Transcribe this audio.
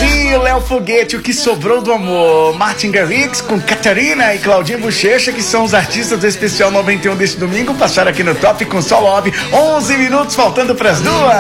Leozinho, Léo Foguete, o que sobrou do amor. Martin Garrix com Catarina e Claudinho Bochecha, que são os artistas do Especial 91 deste domingo, passaram aqui no Top com Sol Love. 11 minutos faltando pras 2.